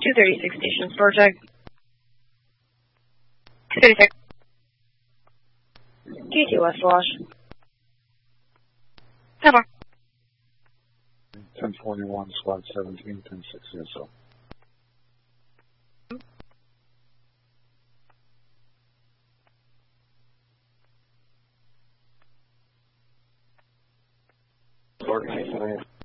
236 station, store check. 236. GT West Wash. 10-4. 1041, squad 17, 1060 SO. Organization.